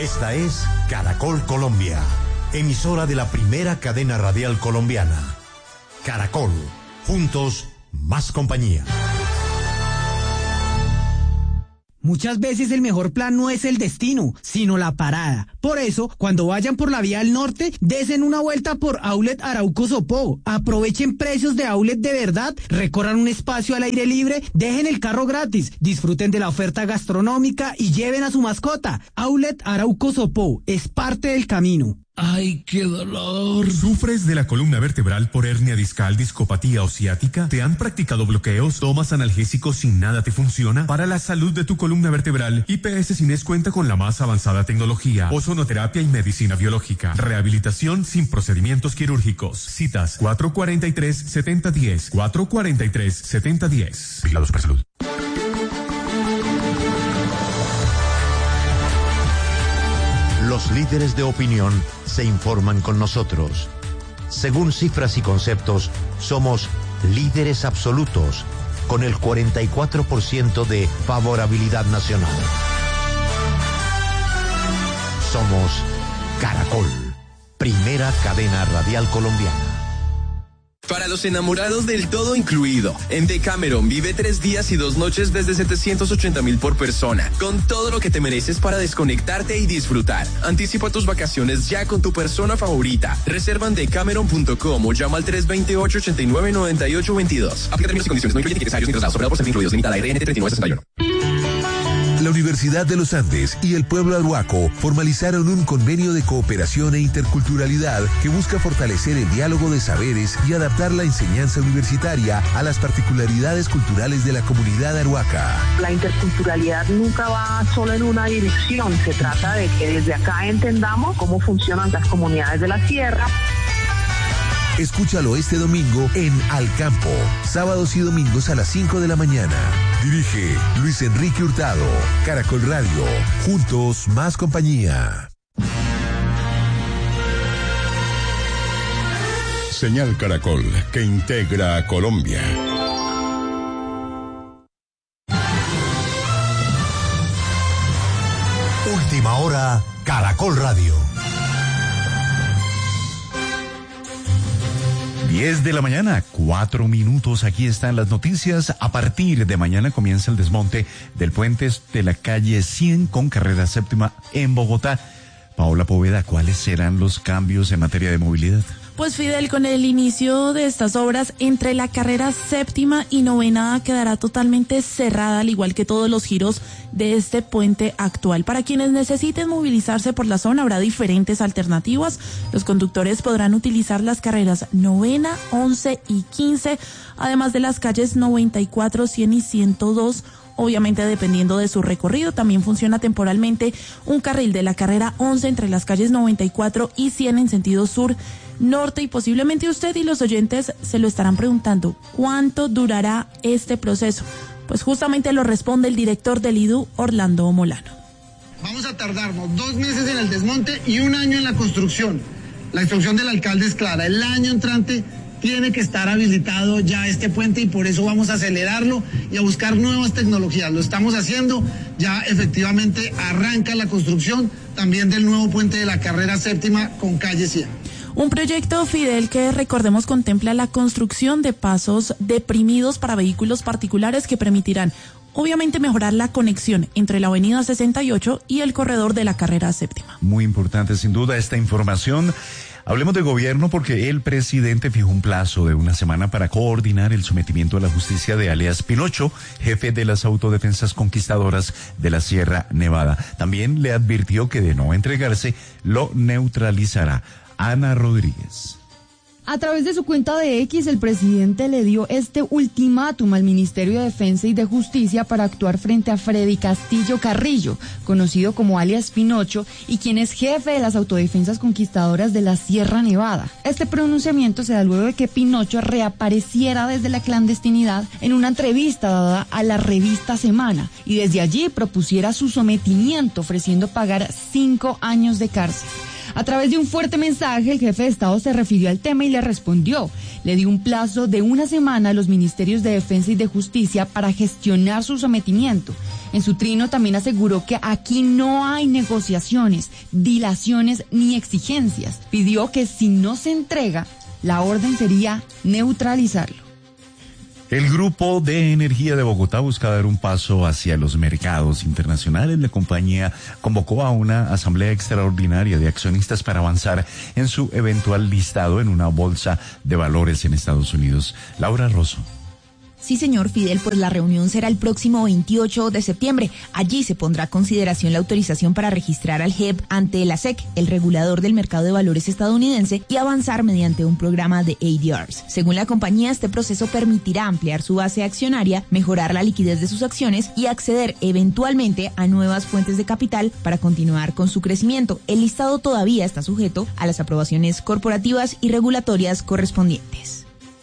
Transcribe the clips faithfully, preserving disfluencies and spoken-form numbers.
Esta es Caracol Colombia, emisora de la primera cadena radial colombiana. Caracol, juntos, más compañía. Muchas veces el mejor plan no es el destino, sino la parada. Por eso, cuando vayan por la vía al norte, desen una vuelta por Outlet Arauco Sopó. Aprovechen precios de outlet de verdad, recorran un espacio al aire libre, dejen el carro gratis, disfruten de la oferta gastronómica y lleven a su mascota. Outlet Arauco Sopó es parte del camino. ¡Ay, qué dolor! ¿Sufres de la columna vertebral por hernia discal, discopatía o ciática? ¿Te han practicado bloqueos? ¿Tomas analgésicos sin nada te funciona? Para la salud de tu columna vertebral, I P S Cines cuenta con la más avanzada tecnología, ozonoterapia y medicina biológica. Rehabilitación sin procedimientos quirúrgicos. Citas cuatro cuatro tres, siete cero uno cero, cuatro cuatro tres, siete cero uno cero. Vigilados para salud. Los líderes de opinión se informan con nosotros. Según cifras y conceptos, somos líderes absolutos, con el cuarenta y cuatro por ciento de favorabilidad nacional. Somos Caracol, primera cadena radial colombiana. Para los enamorados del todo incluido, en Decameron vive tres días y dos noches desde setecientos ochenta mil por persona, con todo lo que te mereces para desconectarte y disfrutar. Anticipa tus vacaciones ya con tu persona favorita. Reserva en decameron punto com o llama al tres dos ocho, ocho nueve, nueve ocho dos dos. Aplica términos y condiciones. No incluye tickets aéreos ni traslados. Operado por ser incluidos. Limitada R N T treinta y nueve sesenta y uno. La Universidad de los Andes y el pueblo arhuaco formalizaron un convenio de cooperación e interculturalidad que busca fortalecer el diálogo de saberes y adaptar la enseñanza universitaria a las particularidades culturales de la comunidad arhuaca. La interculturalidad nunca va solo en una dirección, se trata de que desde acá entendamos cómo funcionan las comunidades de la sierra. Escúchalo este domingo en Al Campo, sábados y domingos a las cinco de la mañana. Dirige Luis Enrique Hurtado. Caracol Radio, juntos más compañía. Señal Caracol, que integra a Colombia. Última hora, Caracol Radio. diez de la mañana, cuatro minutos, aquí están las noticias. A partir de mañana comienza el desmonte del puente de la calle cien con carrera séptima en Bogotá. Paola Poveda, ¿cuáles serán los cambios en materia de movilidad? Pues Fidel, con el inicio de estas obras, entre la carrera séptima y novena quedará totalmente cerrada, al igual que todos los giros de este puente actual. Para quienes necesiten movilizarse por la zona, habrá diferentes alternativas. Los conductores podrán utilizar las carreras novena, once y quince, además de las calles noventa y cuatro, cien y ciento dos. Obviamente, dependiendo de su recorrido, también funciona temporalmente un carril de la carrera once entre las calles noventa y cuatro y cien en sentido sur norte, y posiblemente usted y los oyentes se lo estarán preguntando, ¿cuánto durará este proceso? Pues justamente lo responde el director del I D U, Orlando Molano. Vamos a tardarnos dos meses en el desmonte y un año en la construcción. La instrucción del alcalde es clara, el año entrante tiene que estar habilitado ya este puente y por eso vamos a acelerarlo y a buscar nuevas tecnologías. Lo estamos haciendo, ya efectivamente arranca la construcción también del nuevo puente de la carrera séptima con calle cien. Un proyecto, Fidel, que recordemos contempla la construcción de pasos deprimidos para vehículos particulares que permitirán obviamente mejorar la conexión entre la avenida sesenta y ocho y el corredor de la carrera séptima. Muy importante sin duda esta información. Hablemos de gobierno porque el presidente fijó un plazo de una semana para coordinar el sometimiento a la justicia de alias Pinocho, jefe de las autodefensas conquistadoras de la Sierra Nevada. También le advirtió que de no entregarse, lo neutralizará. Ana Rodríguez. A través de su cuenta de X, el presidente le dio este ultimátum al Ministerio de Defensa y de Justicia para actuar frente a Freddy Castillo Carrillo, conocido como alias Pinocho, y quien es jefe de las autodefensas conquistadoras de la Sierra Nevada. Este pronunciamiento se da luego de que Pinocho reapareciera desde la clandestinidad en una entrevista dada a la revista Semana, y desde allí propusiera su sometimiento, ofreciendo pagar cinco años de cárcel. A través de un fuerte mensaje, el jefe de Estado se refirió al tema y le respondió le dio un plazo de una semana a los ministerios de Defensa y de Justicia para gestionar su sometimiento. En su trino también aseguró que aquí no hay negociaciones, dilaciones ni exigencias. Pidió que si no se entrega, la orden sería neutralizarlo. El Grupo de Energía de Bogotá busca dar un paso hacia los mercados internacionales. La compañía convocó a una asamblea extraordinaria de accionistas para avanzar en su eventual listado en una bolsa de valores en Estados Unidos. Laura Rosso. Sí, señor Fidel, pues la reunión será el próximo veintiocho de septiembre. Allí se pondrá a consideración la autorización para registrar al G E B ante la S E C, el regulador del mercado de valores estadounidense, y avanzar mediante un programa de A D Rs. Según la compañía, este proceso permitirá ampliar su base accionaria, mejorar la liquidez de sus acciones y acceder eventualmente a nuevas fuentes de capital para continuar con su crecimiento. El listado todavía está sujeto a las aprobaciones corporativas y regulatorias correspondientes.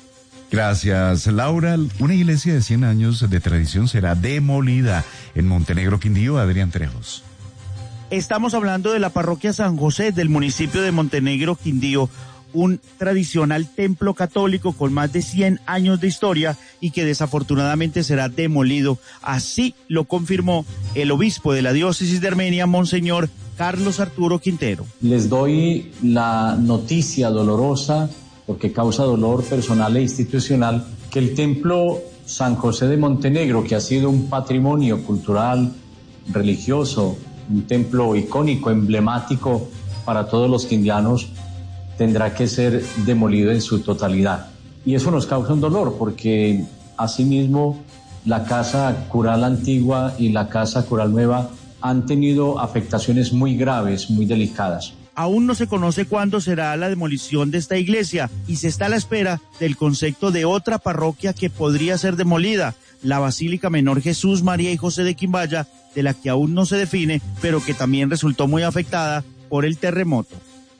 Gracias, Laura. Una iglesia de cien años de tradición será demolida en Montenegro, Quindío. Adrián Trejos. Estamos hablando de la parroquia San José del municipio de Montenegro, Quindío, un tradicional templo católico con más de cien años de historia y que desafortunadamente será demolido. Así lo confirmó el obispo de la diócesis de Armenia, Monseñor Carlos Arturo Quintero. Les doy la noticia dolorosa, porque causa dolor personal e institucional, que el templo San José de Montenegro, que ha sido un patrimonio cultural, religioso, un templo icónico, emblemático para todos los quindianos, tendrá que ser demolido en su totalidad. Y eso nos causa un dolor, porque asimismo la casa cural antigua y la casa cural nueva han tenido afectaciones muy graves, muy delicadas. Aún no se conoce cuándo será la demolición de esta iglesia y se está a la espera del concepto de otra parroquia que podría ser demolida, la Basílica Menor Jesús, María y José de Quimbaya, de la que aún no se define, pero que también resultó muy afectada por el terremoto.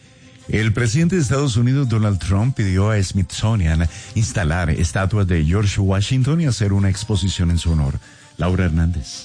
El presidente de Estados Unidos, Donald Trump, pidió a Smithsonian instalar estatuas de George Washington y hacer una exposición en su honor. Laura Hernández.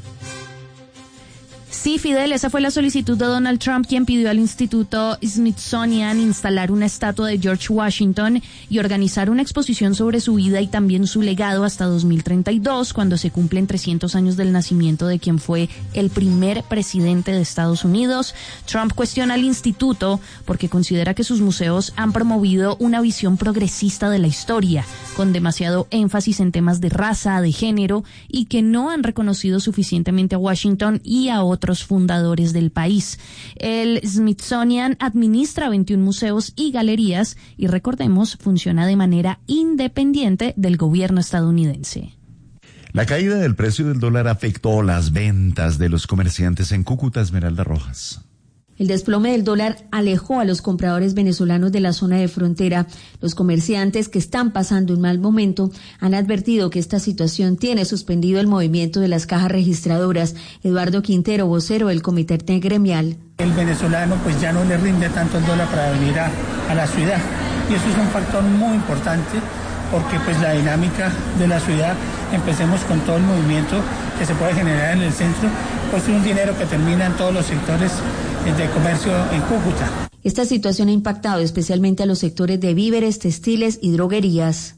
Sí, Fidel, esa fue la solicitud de Donald Trump, quien pidió al Instituto Smithsonian instalar una estatua de George Washington y organizar una exposición sobre su vida y también su legado hasta dos mil treinta y dos, cuando se cumplen trescientos años del nacimiento de quien fue el primer presidente de Estados Unidos. Trump cuestiona al instituto porque considera que sus museos han promovido una visión progresista de la historia, con demasiado énfasis en temas de raza, de género, y que no han reconocido suficientemente a Washington y a otros fundadores del país. El Smithsonian administra veintiún museos y galerías y, recordemos, funciona de manera independiente del gobierno estadounidense. La caída del precio del dólar afectó las ventas de los comerciantes en Cúcuta. Esmeralda Rojas. El desplome del dólar alejó a los compradores venezolanos de la zona de frontera. Los comerciantes, que están pasando un mal momento, han advertido que esta situación tiene suspendido el movimiento de las cajas registradoras. Eduardo Quintero, vocero del Comité Gremial. El venezolano pues ya no le rinde tanto el dólar para venir a, a la ciudad, y eso es un factor muy importante, porque pues la dinámica de la ciudad, empecemos con todo el movimiento que se puede generar en el centro, pues es un dinero que termina en todos los sectores de comercio en Cúcuta. Esta situación ha impactado especialmente a los sectores de víveres, textiles y droguerías.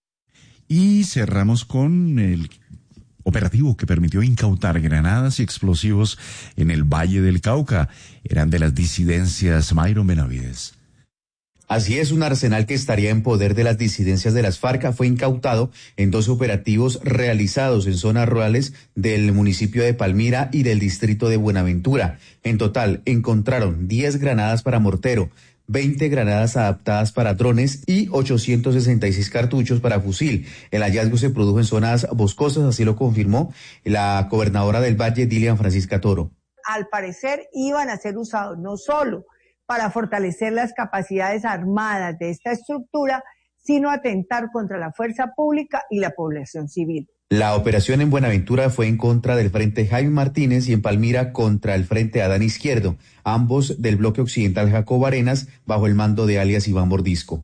Y cerramos con el operativo que permitió incautar granadas y explosivos en el Valle del Cauca. Eran de las disidencias. Mayron Benavides. Así es, un arsenal que estaría en poder de las disidencias de las FARC fue incautado en dos operativos realizados en zonas rurales del municipio de Palmira y del distrito de Buenaventura. En total, encontraron diez granadas para mortero, veinte granadas adaptadas para drones y ochocientos sesenta y seis cartuchos para fusil. El hallazgo se produjo en zonas boscosas, así lo confirmó la gobernadora del Valle, Dilian Francisca Toro. Al parecer iban a ser usados no solo para fortalecer las capacidades armadas de esta estructura, sino atentar contra la fuerza pública y la población civil. La operación en Buenaventura fue en contra del Frente Jaime Martínez y en Palmira contra el Frente Adán Izquierdo, ambos del bloque occidental Jacobo Arenas, bajo el mando de alias Iván Mordisco.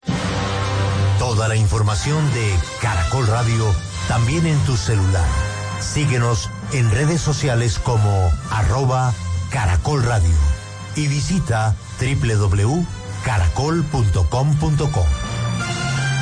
Toda la información de Caracol Radio, también en tu celular. Síguenos en redes sociales como arroba Caracol Radio. Y visita doble u doble u doble u punto caracol punto com punto co.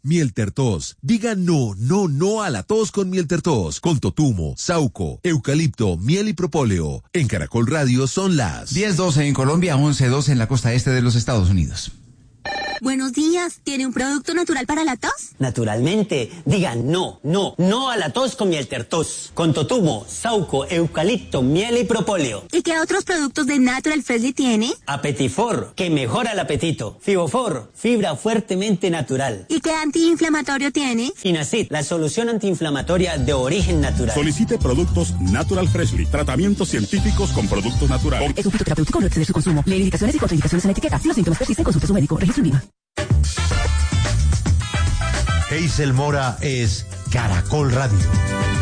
Mieltertos. Diga no, no, no a la tos con Mieltertos. Con totumo, sauco, eucalipto, miel y propóleo. En Caracol Radio son las diez doce en Colombia, once doce en la costa este de los Estados Unidos. Buenos días, ¿tiene un producto natural para la tos? Naturalmente, digan no, no, no a la tos con Mieltertos, con totumo, sauco, eucalipto, miel y propóleo. ¿Y qué otros productos de Natural Freshly tiene? Apetifor, que mejora el apetito. Fibofor, fibra fuertemente natural. ¿Y qué antiinflamatorio tiene? Finacid, la solución antiinflamatoria de origen natural. Solicite productos Natural Freshly, tratamientos científicos con productos naturales. Es un fitoterapéutico, no exceder su consumo. Lee indicaciones y contraindicaciones en la etiqueta. Si los síntomas persisten, consulte a su médico. Registro en IVA. Hazel Mora es Caracol Radio.